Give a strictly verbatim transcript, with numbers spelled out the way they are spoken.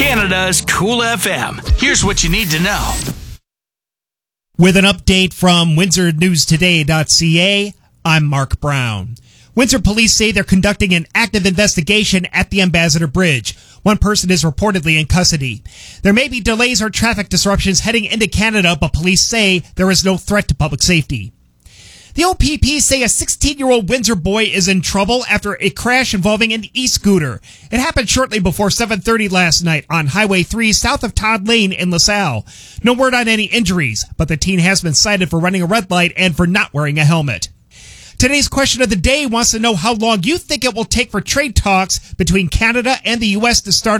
Canada's Cool F M. Here's what you need to know. With an update from windsor news today dot c a, I'm Mark Brown. Windsor police say they're conducting an active investigation at the Ambassador Bridge. One person is reportedly in custody. There may be delays or traffic disruptions heading into Canada, but police say there is no threat to public safety. The O P P say a sixteen-year-old Windsor boy is in trouble after a crash involving an e-scooter. It happened shortly before seven thirty last night on Highway three south of Todd Lane in LaSalle. No word on any injuries, but the teen has been cited for running a red light and for not wearing a helmet. Today's question of the day wants to know how long you think it will take for trade talks between Canada and the U S to start